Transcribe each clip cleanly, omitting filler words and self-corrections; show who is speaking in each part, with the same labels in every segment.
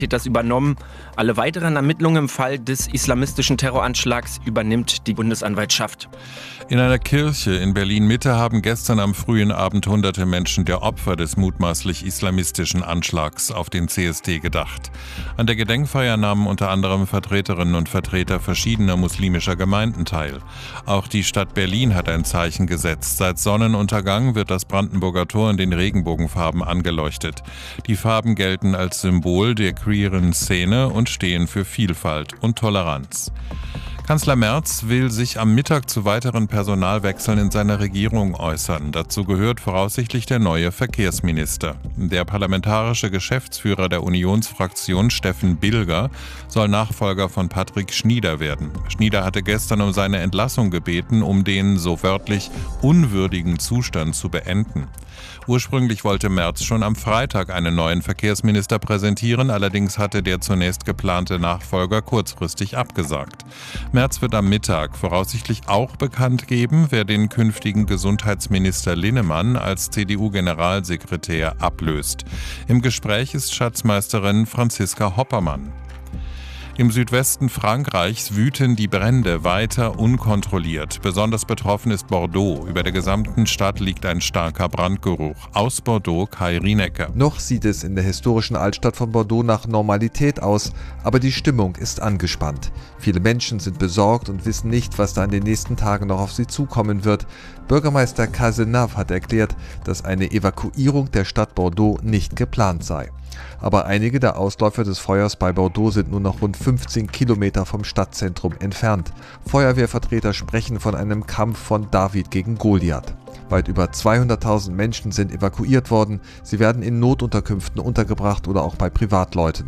Speaker 1: das übernommen. Alle weiteren Ermittlungen im Fall des islamistischen Terroranschlags übernimmt die Bundesanwaltschaft.
Speaker 2: In einer Kirche in Berlin-Mitte haben gestern am frühen Abend hunderte Menschen der Opfer des mutmaßlich islamistischen Anschlags auf den CSD gedacht. An der Gedenkfeier nahmen unter anderem Vertreterinnen und Vertreter verschiedener muslimischer Gemeinden teil. Auch die Stadt Berlin hat ein Zeichen gesetzt. Seit Sonnenuntergang wird das Brandenburger Tor in den Regenbogenfarben angeleuchtet. Die Farben gelten als Symbol der queeren Szene und stehen für Vielfalt und Toleranz. Kanzler Merz will sich am Mittag zu weiteren Personalwechseln in seiner Regierung äußern. Dazu gehört voraussichtlich der neue Verkehrsminister. Der parlamentarische Geschäftsführer der Unionsfraktion, Steffen Bilger, soll Nachfolger von Patrick Schnieder werden. Schnieder hatte gestern um seine Entlassung gebeten, um den, so wörtlich, unwürdigen Zustand zu beenden. Ursprünglich wollte Merz schon am Freitag einen neuen Verkehrsminister präsentieren, allerdings hatte der zunächst geplante Nachfolger kurzfristig abgesagt. Merz wird am Mittag voraussichtlich auch bekannt geben, wer den künftigen Gesundheitsminister Linnemann als CDU-Generalsekretär ablöst. Im Gespräch ist Schatzmeisterin Franziska Hoppermann. Im Südwesten Frankreichs wüten die Brände weiter unkontrolliert. Besonders betroffen ist Bordeaux. Über der gesamten Stadt liegt ein starker Brandgeruch. Aus Bordeaux Kai Rienecker.
Speaker 3: Noch sieht es in der historischen Altstadt von Bordeaux nach Normalität aus, aber die Stimmung ist angespannt. Viele Menschen sind besorgt und wissen nicht, was da in den nächsten Tagen noch auf sie zukommen wird. Bürgermeister Cazenave hat erklärt, dass eine Evakuierung der Stadt Bordeaux nicht geplant sei. Aber einige der Ausläufer des Feuers bei Bordeaux sind nur noch rund 15 Kilometer vom Stadtzentrum entfernt. Feuerwehrvertreter sprechen von einem Kampf von David gegen Goliath. Weit über 200.000 Menschen sind evakuiert worden. Sie werden in Notunterkünften untergebracht oder auch bei Privatleuten.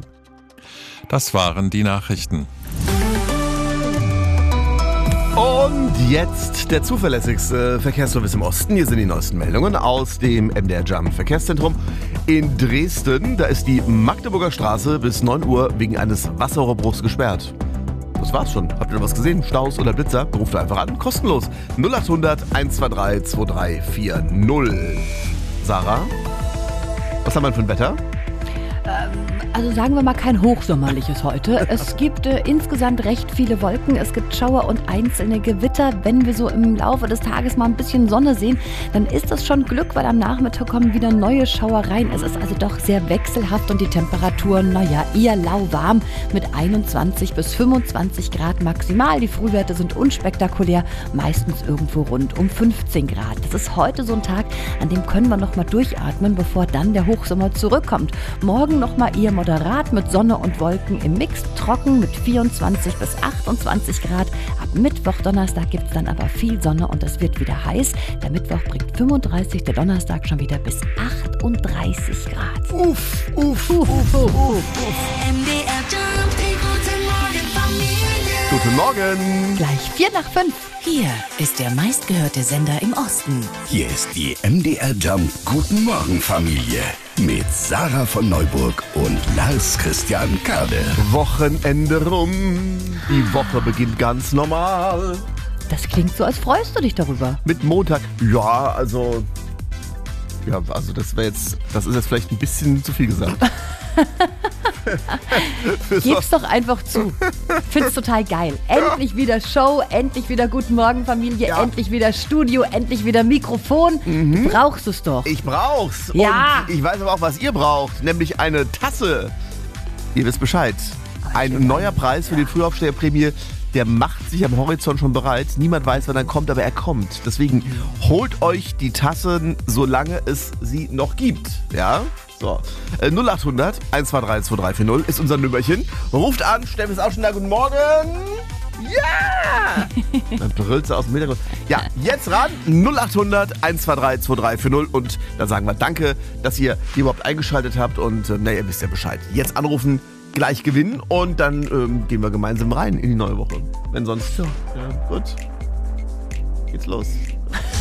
Speaker 2: Das waren die Nachrichten.
Speaker 4: Und jetzt der zuverlässigste Verkehrsservice im Osten. Hier sind die neuesten Meldungen aus dem MDR Jump Verkehrszentrum in Dresden. Da ist die Magdeburger Straße bis 9 Uhr wegen eines Wasserrohrbruchs gesperrt. Das war's schon. Habt ihr noch was gesehen? Staus oder Blitzer? Ruft einfach an. Kostenlos. 0800 123 2340. Sarah, was haben wir denn für ein Wetter?
Speaker 5: Also sagen wir mal kein hochsommerliches heute. Es gibt insgesamt recht viele Wolken, es gibt Schauer und einzelne Gewitter. Wenn wir so im Laufe des Tages mal ein bisschen Sonne sehen, dann ist das schon Glück, weil am Nachmittag kommen wieder neue Schauer rein. Es ist also doch sehr wechselhaft und die Temperaturen, eher lauwarm mit 21 bis 25 Grad maximal. Die Frühwerte sind unspektakulär, meistens irgendwo rund um 15 Grad. Das ist heute so ein Tag, an dem können wir noch mal durchatmen, bevor dann der Hochsommer zurückkommt. Morgen noch mal eher moderat mit Sonne und Wolken im Mix, trocken mit 24 bis 28 Grad. Ab Mittwoch, Donnerstag gibt es dann aber viel Sonne und es wird wieder heiß. Der Mittwoch bringt 35, der Donnerstag schon wieder bis 38 Grad.
Speaker 4: Uff, uff, uff, uff, uff.
Speaker 6: MDR Jump, die gute Morgen Familie.
Speaker 4: Guten Morgen.
Speaker 5: Gleich 4:05.
Speaker 6: Hier ist der meistgehörte Sender im Osten.
Speaker 7: Hier ist die MDR Jump Guten Morgen Familie mit Sarah von Neuburg und Lars Christian Kade.
Speaker 4: Wochenende rum. Die Woche beginnt ganz normal.
Speaker 5: Das klingt so, als freust du dich darüber.
Speaker 4: Mit Montag. Ja, also das ist jetzt vielleicht ein bisschen zu viel gesagt.
Speaker 5: Gib's doch einfach zu. Find's total geil. Endlich wieder Show, endlich wieder Guten Morgen Familie, endlich wieder Studio, endlich wieder Mikrofon. Du brauchst es doch.
Speaker 4: Ich brauch's.
Speaker 5: Ja.
Speaker 4: Und ich weiß aber auch, was ihr braucht, nämlich eine Tasse. Ihr wisst Bescheid. Ein neuer Preis für die Frühaufsteherprämie, der macht sich am Horizont schon bereit. Niemand weiß, wann er kommt, aber er kommt. Deswegen holt euch die Tassen, solange es sie noch gibt. Ja? So. 0800 123 2340 ist unser Nummerchen. Ruft an, Steffen ist auch schon da. Guten Morgen. Ja! Dann brüllt sie aus dem Hintergrund. Ja, jetzt ran. 0800 123 2340 und dann sagen wir danke, dass ihr hier überhaupt eingeschaltet habt und ihr wisst ja Bescheid. Jetzt anrufen, gleich gewinnen und dann gehen wir gemeinsam rein in die neue Woche. Wenn sonst so. Ja, gut. Geht's los.